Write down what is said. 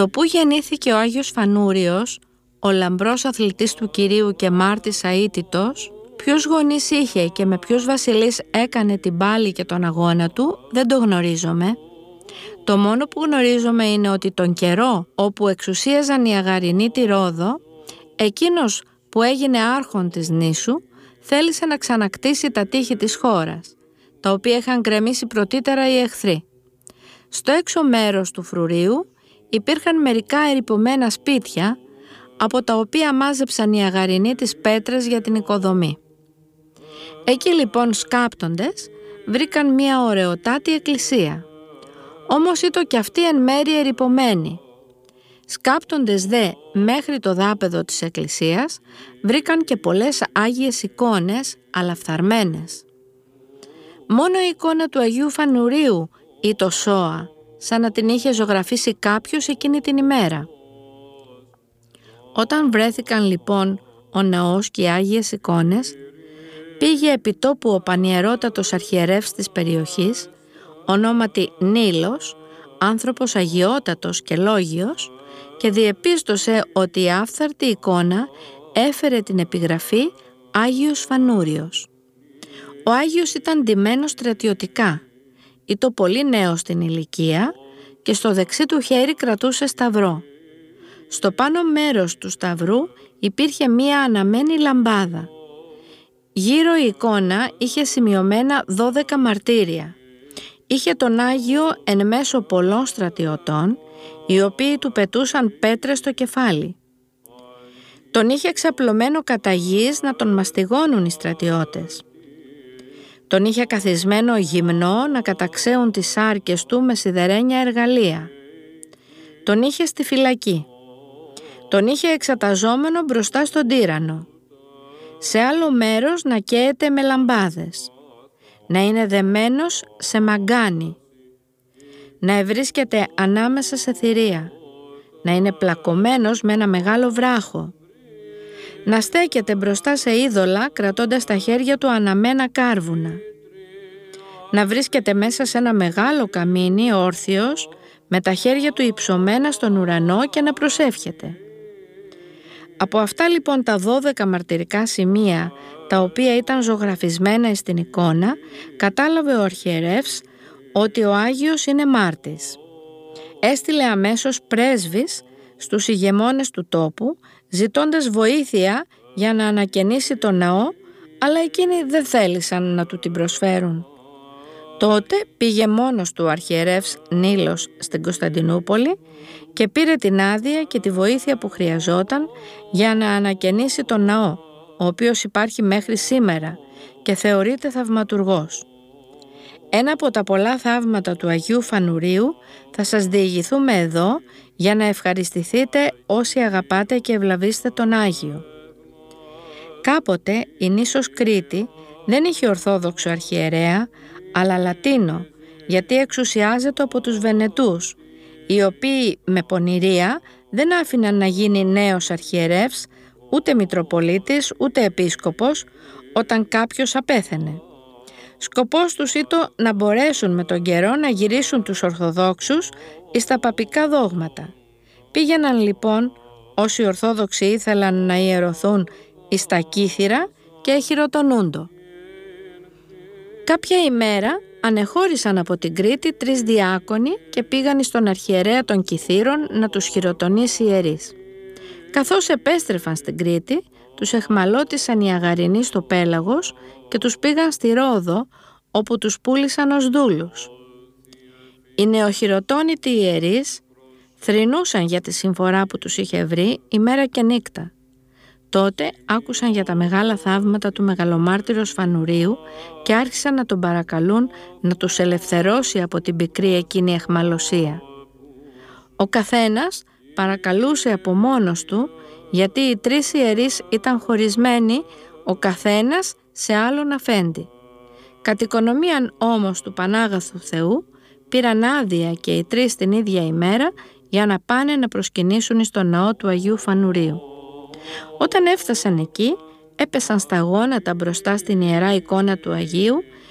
Το που γεννήθηκε ο Άγιος Φανούριος, ο λαμπρός αθλητής του Κυρίου και μάρτης αίτητος, ποιους γονείς είχε και με ποιους βασιλείς έκανε την πάλη και τον αγώνα του, δεν το γνωρίζομαι. Το μόνο που γνωρίζομαι είναι ότι τον καιρό όπου εξουσίαζαν οι Αγαρινοί τη Ρόδο, εκείνος που έγινε άρχον της νήσου θέλησε να ξανακτήσει τα τείχη της χώρας, τα οποία είχαν γκρεμίσει πρωτήτερα οι εχθροί. Στο έξω μέρος του φρουρίου υπήρχαν μερικά ερειπωμένα σπίτια, από τα οποία μάζεψαν οι Αγαρινοί τις πέτρες για την οικοδομή. Εκεί λοιπόν σκάπτοντες βρήκαν μια ωραιοτάτη εκκλησία. Όμως ήταν και αυτή εν μέρει ερειπωμένη. Σκάπτοντες δε μέχρι το δάπεδο της εκκλησίας βρήκαν και πολλές άγιες εικόνες, αλλά φθαρμένες. Μόνο η εικόνα του Αγίου Φανουρίου ή το σώα, σαν να την είχε ζωγραφίσει κάποιος εκείνη την ημέρα. Όταν βρέθηκαν λοιπόν ο ναός και οι άγιες εικόνες, πήγε επί τόπου ο πανιερότατος αρχιερεύς της περιοχής, ονόματι Νήλος, άνθρωπος αγιότατος και λόγιος, και διεπίστωσε ότι η άφθαρτη εικόνα έφερε την επιγραφή Άγιος Φανούριος. Ο Άγιος ήταν ντυμένος στρατιωτικά, ήταν πολύ νέος στην ηλικία και στο δεξί του χέρι κρατούσε σταυρό. Στο πάνω μέρος του σταυρού υπήρχε μία αναμένη λαμπάδα. Γύρω η εικόνα είχε σημειωμένα 12 μαρτύρια. Είχε τον Άγιο εν μέσω πολλών στρατιωτών, οι οποίοι του πετούσαν πέτρες στο κεφάλι. Τον είχε εξαπλωμένο κατά γης να τον μαστιγώνουν οι στρατιώτες. Τον είχε καθισμένο γυμνό να καταξέουν τις σάρκες του με σιδερένια εργαλεία. Τον είχε στη φυλακή. Τον είχε εξαταζόμενο μπροστά στον τύρανο. Σε άλλο μέρος να καίεται με λαμπάδες. Να είναι δεμένος σε μαγκάνι. Να ευρίσκεται ανάμεσα σε θηρία. Να είναι πλακωμένος με ένα μεγάλο βράχο. Να στέκεται μπροστά σε είδωλα κρατώντας στα χέρια του αναμένα κάρβουνα. Να βρίσκεται μέσα σε ένα μεγάλο καμίνι όρθιος με τα χέρια του υψωμένα στον ουρανό και να προσεύχεται. Από αυτά λοιπόν τα 12 μαρτυρικά σημεία, τα οποία ήταν ζωγραφισμένα στην εικόνα, κατάλαβε ο αρχιερεύς ότι ο Άγιος είναι μάρτης. Έστειλε αμέσως πρέσβεις στους ηγεμόνες του τόπου, ζητώντας βοήθεια για να ανακαινήσει το ναό, αλλά εκείνοι δεν θέλησαν να του την προσφέρουν. Τότε πήγε μόνος του ο αρχιερεύς Νήλος στην Κωνσταντινούπολη και πήρε την άδεια και τη βοήθεια που χρειαζόταν για να ανακαινήσει τον ναό, ο οποίος υπάρχει μέχρι σήμερα και θεωρείται θαυματουργός. Ένα από τα πολλά θαύματα του Αγίου Φανουρίου θα σας διηγηθούμε εδώ για να ευχαριστηθείτε όσοι αγαπάτε και ευλαβείστε τον Άγιο. Κάποτε η νήσος Κρήτη δεν είχε ορθόδοξο αρχιερέα, αλλά Λατίνο, γιατί εξουσιάζεται από τους Βενετούς, οι οποίοι με πονηρία δεν άφηναν να γίνει νέος αρχιερεύς, ούτε μητροπολίτης, ούτε επίσκοπος, όταν κάποιος απέθαινε. Σκοπός τους ήταν να μπορέσουν με τον καιρό να γυρίσουν τους Ορθοδόξους εις τα παπικά δόγματα. Πήγαιναν λοιπόν όσοι Ορθόδοξοι ήθελαν να ιερωθούν εις τα κύθυρα και χειροτονούντο. Κάποια ημέρα ανεχώρησαν από την Κρήτη 3 διάκονοι και πήγαν στον αρχιερέα των Κυθύρων να τους χειροτονήσει ιερείς. Καθώς επέστρεφαν στην Κρήτη, τους εχμαλώτισαν οι Αγαρινοί στο Πέλαγος και τους πήγαν στη Ρόδο, όπου τους πούλησαν ως δούλους. Οι νεοχειροτόνητοι ιερείς θρηνούσαν για τη συμφορά που τους είχε βρει ημέρα και νύχτα. Τότε άκουσαν για τα μεγάλα θαύματα του μεγαλομάρτυρος Φανουρίου και άρχισαν να τον παρακαλούν να τους ελευθερώσει από την πικρή εκείνη αιχμαλωσία. Ο καθένας παρακαλούσε από μόνος του, γιατί οι 3 ιερείς ήταν χωρισμένοι ο καθένας σε άλλον αφέντη. Κατ' οικονομίαν όμως του Πανάγαθου Θεού πήραν άδεια και οι 3 την ίδια ημέρα για να πάνε να προσκυνήσουν στο ναό του Αγίου Φανουρίου. Όταν έφτασαν εκεί, έπεσαν στα γόνατα μπροστά στην ιερά εικόνα του Αγίου